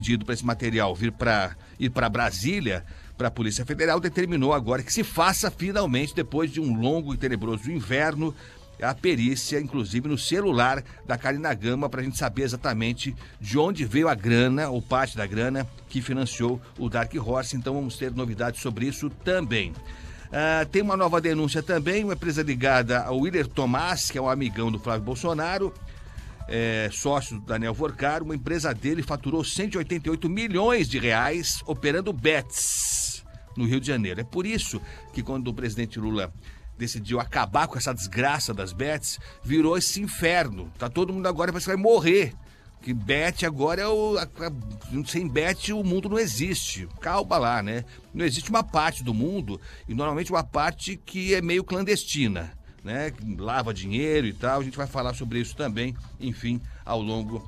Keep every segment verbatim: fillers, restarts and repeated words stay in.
pedido para esse material vir para ir para Brasília, para a Polícia Federal, determinou agora que se faça finalmente, depois de um longo e tenebroso inverno, a perícia, inclusive no celular da Karina Gama, para a gente saber exatamente de onde veio a grana, ou parte da grana, que financiou o Dark Horse. Então vamos ter novidades sobre isso também. Uh, tem uma nova denúncia também, uma empresa ligada ao Willer Tomás, que é um amigão do Flávio Bolsonaro, é, sócio do Daniel Vorcar. Uma empresa dele faturou cento e oitenta e oito milhões de reais operando bets no Rio de Janeiro. É por isso que quando o presidente Lula decidiu acabar com essa desgraça das bets, virou esse inferno. Tá todo mundo agora parece que vai morrer. Que bet agora é o... A, a, sem bet o mundo não existe. Calma lá, né? Não existe uma parte do mundo, e normalmente uma parte que é meio clandestina, né? Que lava dinheiro e tal. A gente vai falar sobre isso também, enfim, ao longo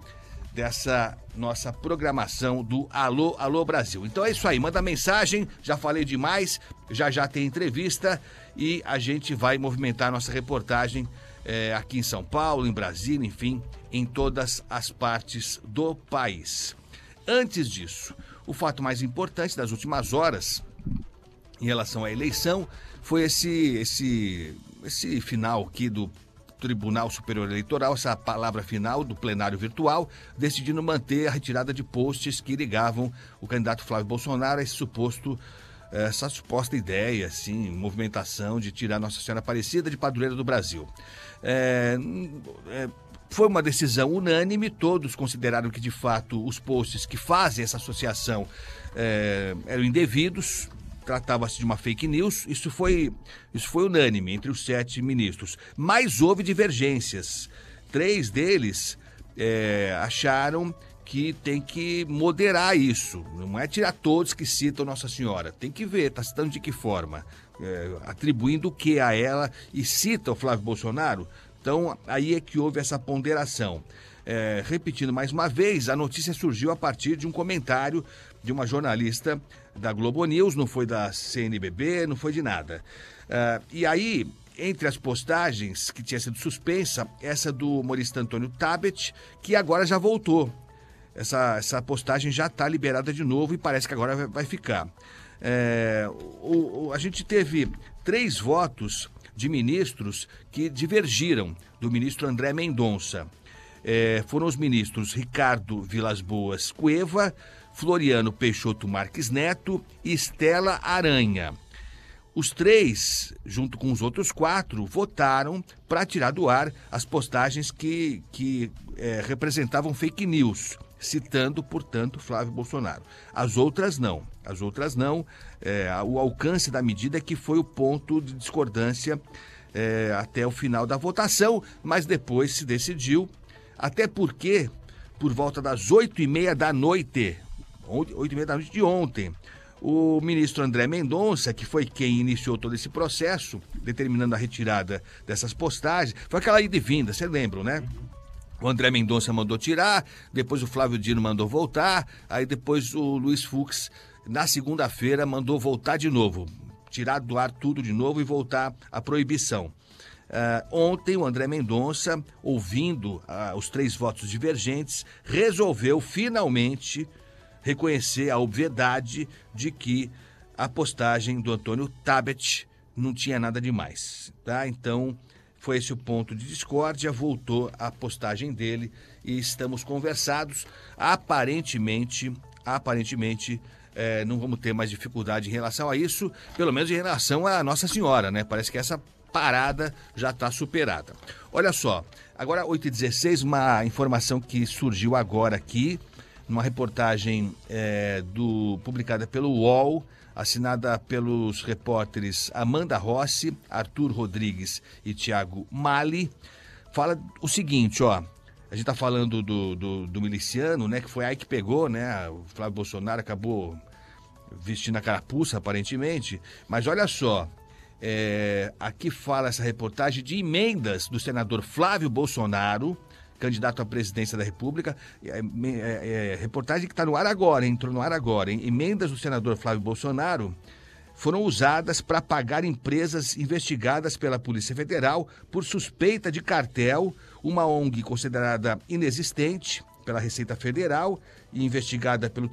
dessa nossa programação do Alô, Alô Brasil. Então é isso aí, manda mensagem, já falei demais, já já tem entrevista e a gente vai movimentar a nossa reportagem é, aqui em São Paulo, em Brasília, enfim, em todas as partes do país. Antes disso, o fato mais importante das últimas horas em relação à eleição foi esse, esse, esse final aqui do Tribunal Superior Eleitoral, essa palavra final do plenário virtual, decidindo manter a retirada de posts que ligavam o candidato Flávio Bolsonaro a esse suposto, essa suposta ideia, assim, movimentação de tirar Nossa Senhora Aparecida de padroeira do Brasil. É, é, foi uma decisão unânime, todos consideraram que, de fato, os posts que fazem essa associação é, eram indevidos, tratava-se de uma fake news. Isso foi, isso foi unânime entre os sete ministros. Mas houve divergências. Três deles é, acharam que tem que moderar isso. Não é tirar todos que citam Nossa Senhora. Tem que ver, está citando de que forma? É, atribuindo o que a ela e cita o Flávio Bolsonaro? Então, aí é que houve essa ponderação. É, repetindo mais uma vez, a notícia surgiu a partir de um comentário de uma jornalista da Globo News, não foi da C N B B, não foi de nada. Uh, e aí, entre as postagens que tinha sido suspensa, essa do humorista Antônio Tabet, que agora já voltou. Essa, essa postagem já está liberada de novo e parece que agora vai, vai ficar. É, o, o, a gente teve três votos de ministros que divergiram do ministro André Mendonça. É, foram os ministros Ricardo Vilas Boas Cueva, Floriano Peixoto Marques Neto e Estela Aranha. Os três, junto com os outros quatro, votaram para tirar do ar as postagens que, que é, representavam fake news, citando, portanto, Flávio Bolsonaro. As outras não. As outras não. É, o alcance da medida que foi o ponto de discordância é, até o final da votação, mas depois se decidiu, até porque, por volta das oito e meia da noite, oito e meia da noite de ontem, o ministro André Mendonça, que foi quem iniciou todo esse processo, determinando a retirada dessas postagens, foi aquela ida e vinda, vocês lembram, né? O André Mendonça mandou tirar, depois o Flávio Dino mandou voltar, aí depois o Luiz Fux, na segunda-feira, mandou voltar de novo, tirar do ar tudo de novo e voltar à proibição. Uh, ontem, o André Mendonça, ouvindo uh, os três votos divergentes, resolveu finalmente reconhecer a obviedade de que a postagem do Antônio Tabet não tinha nada demais, tá? Então, foi esse o ponto de discórdia, voltou a postagem dele e estamos conversados. Aparentemente, aparentemente, é, não vamos ter mais dificuldade em relação a isso, pelo menos em relação à Nossa Senhora, né? Parece que essa parada já está superada. Olha só, agora oito e dezesseis, uma informação que surgiu agora aqui, numa reportagem é, do, publicada pelo U O L, assinada pelos repórteres Amanda Rossi, Arthur Rodrigues e Tiago Mali, fala o seguinte, ó, a gente tá falando do, do, do miliciano, né, que foi aí que pegou, né, o Flávio Bolsonaro acabou vestindo a carapuça, aparentemente, mas olha só, é, aqui fala essa reportagem de emendas do senador Flávio Bolsonaro, candidato à presidência da República, é, é, é, reportagem que está no ar agora, entrou no ar agora, hein? Emendas do senador Flávio Bolsonaro foram usadas para pagar empresas investigadas pela Polícia Federal por suspeita de cartel, uma O N G considerada inexistente pela Receita Federal e investigada pelo